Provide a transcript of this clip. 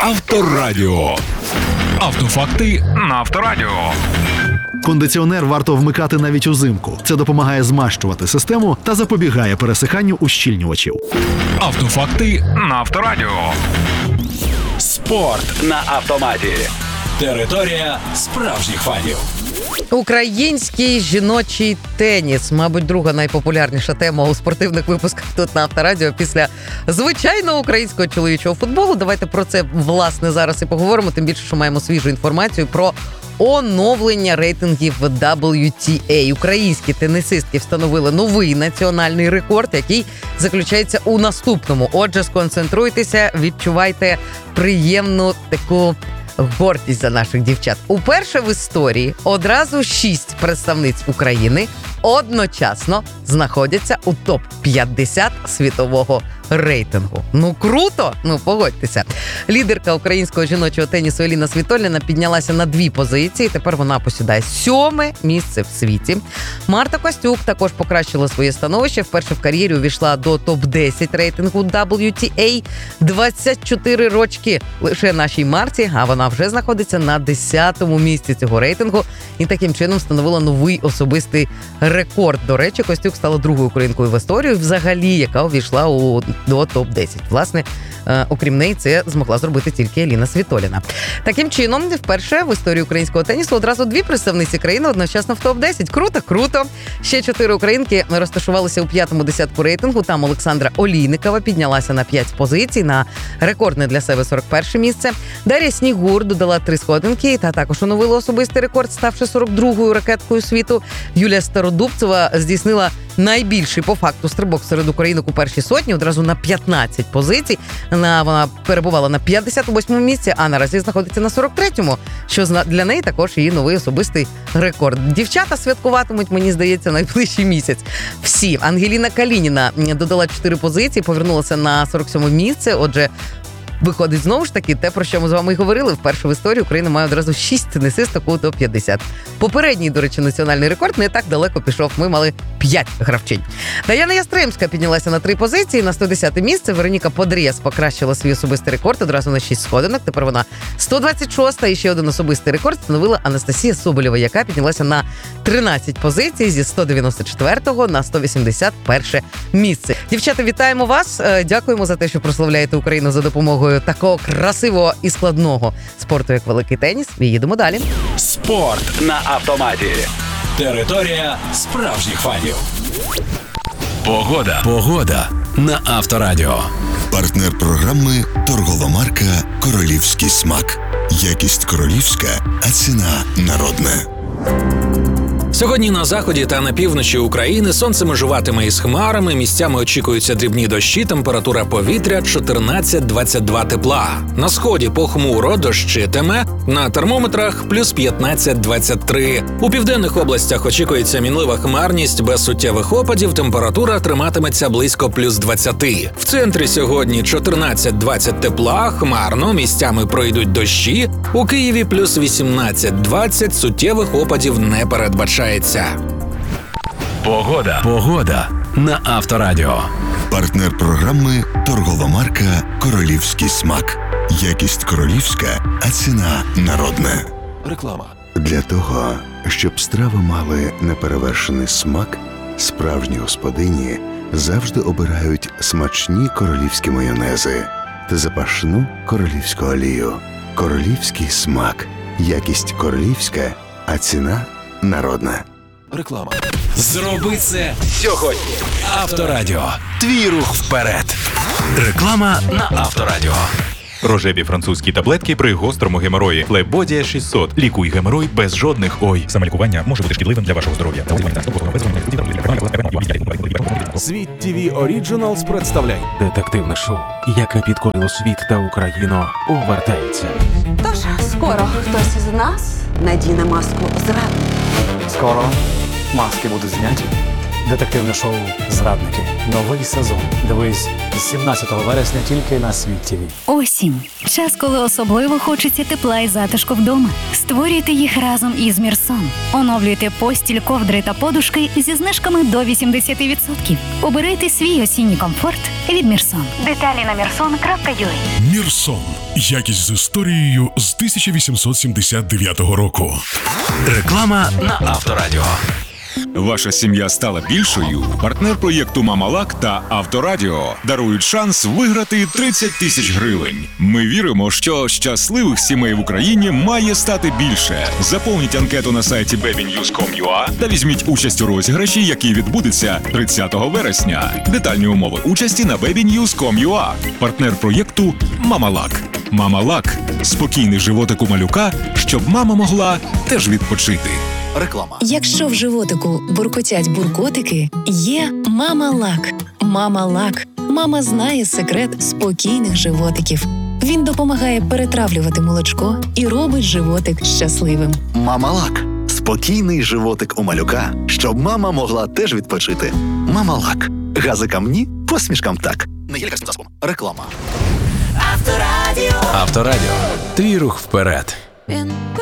Авторадіо. Автофакти на Авторадіо. Кондиціонер варто вмикати навіть узимку. Це допомагає змащувати систему та запобігає пересиханню ущільнювачів. Автофакти на Авторадіо. Спорт на автоматі. Територія справжніх фанів. Український жіночий теніс. Мабуть, друга найпопулярніша тема у спортивних випусках тут на Авторадіо після звичайного українського чоловічого футболу. Давайте про це, власне, зараз і поговоримо. Тим більше, що маємо свіжу інформацію про оновлення рейтингів WTA. Українські тенісистки встановили новий національний рекорд, який заключається у наступному. Отже, сконцентруйтеся, відчувайте приємну таку гордість за наших дівчат. Уперше в історії одразу 6 представниць України одночасно знаходяться у топ-50 світового рейтингу. Ну круто! Ну погодьтеся. Лідерка українського жіночого тенісу Еліна Світоліна піднялася на 2 позиції. Тепер вона посідає 7-ме місце в світі. Марта Костюк також покращила своє становище. Вперше в кар'єрі увійшла до топ-10 рейтингу WTA. 24 рочки лише нашій Марті, а вона вже знаходиться на 10-му місці цього рейтингу і таким чином встановила новий особистий рекорд. До речі, Костюк стала другою українкою в історії взагалі, яка увійшла до топ-10. Власне, окрім неї, це змогла зробити тільки Еліна Світоліна. Таким чином, вперше в історії українського тенісу одразу 2 представниці країни одночасно в топ-10. Круто, круто! Ще 4 українки розташувалися у 5-му десятку рейтингу. Там Олександра Олійникова піднялася на 5 позицій, на рекордне для себе 41-ше місце. Дар'я Снігур додала 3 сходинки та також оновила особистий рекорд, ставши 42-ю ракеткою світу. Юлія Стародубцева здійснила найбільший по факту стрибок серед українок у першій сотні, одразу на 15 позицій. Вона перебувала на 58-му місці, а наразі знаходиться на 43-му, що для неї також її новий особистий рекорд. Дівчата святкуватимуть, мені здається, найближчий місяць. Всі. Ангеліна Калініна додала 4 позиції, повернулася на 47-му місце, отже, виходить знову ж таки те, про що ми з вами і говорили. Вперше в історії Україна має одразу 6 тенісисток у топ-50. Попередній, до речі, національний рекорд не так далеко пішов. Ми мали 5 гравчинь. Даяна Ястремська піднялася на 3 позиції, на 110-те місце. Вероніка Подрєс покращила свій особистий рекорд одразу на 6 сходинок. Тепер вона 126-та, і ще один особистий рекорд встановила Анастасія Соболєва, яка піднялася на 13 позицій зі 194-го на 181-ше місце. Дівчата, вітаємо вас. Дякуємо за те, що прославляєте Україну за допомогою такого красивого і складного спорту, як великий теніс. І їдемо далі. Спорт на автоматі. Територія справжніх фанів. Погода на Авторадіо. Партнер програми – торгова марка «Королівський смак». Якість королівська, а ціна народна. Сьогодні на заході та на півночі України сонце межуватиме із хмарами, місцями очікуються дрібні дощі, температура повітря 14-22 тепла. На сході похмуро, дощитиме, на термометрах плюс 15-23. У південних областях очікується мінлива хмарність без суттєвих опадів, температура триматиметься близько плюс 20. В центрі сьогодні 14-20 тепла, хмарно, місцями пройдуть дощі, у Києві плюс 18-20, суттєвих опадів не передбачається. Погода на Авторадіо. Партнер програми – торгова марка «Королівський смак». Якість королівська, а ціна народна. Реклама. Для того, щоб страви мали неперевершений смак, справжні господині завжди обирають смачні королівські майонези та запашну королівську олію. Королівський смак. Якість королівська, а ціна народна. Реклама. Зроби це сьогодні. Авторадіо. Твій рух вперед. Реклама на Авторадіо. Рожеві французькі таблетки при гострому геморої. Флебодія 600. Лікуй геморой без жодних ой. Самолікування може бути шкідливим для вашого здоров'я. Світ ТВ Оріджиналс представляє детективне шоу, яке підкорило світ та Україну, повертається. Тож, скоро хтось із нас надіне маску зрадника. Скоро маски будуть зняті Детективне шоу «Зрадники». Новий сезон. Дивись з 17 вересня тільки на Світ ТВ. Осінь. Час, коли особливо хочеться тепла і затишку вдома. Створюйте їх разом із Мірсон. Оновлюйте постіль, ковдри та подушки зі знижками до 80%. Обирайте свій осінній комфорт від Мірсон. Деталі на mirson.ua. Мірсон. Якість з історією з 1879 року. Реклама на Авторадіо. Ваша сім'я стала більшою? Партнер проєкту «Мамалак» та «Авторадіо» дарують шанс виграти 30 тисяч гривень. Ми віримо, що щасливих сімей в Україні має стати більше. Заповніть анкету на сайті babynews.com.ua та візьміть участь у розіграші, який відбудеться 30 вересня. Детальні умови участі на babynews.com.ua. Партнер проєкту «Мамалак». «Мамалак» – спокійний животик у малюка, щоб мама могла теж відпочити. Реклама. Якщо в животику буркотять буркотики, є Мама-Лак. Мама-Лак. Мама знає секрет спокійних животиків. Він допомагає перетравлювати молочко і робить животик щасливим. Мама-Лак. Спокійний животик у малюка, щоб мама могла теж відпочити. Мама-Лак. Газикам ні, посмішкам так. Не є лікарським засобом. Реклама. Авторадіо. Твій рух вперед. Він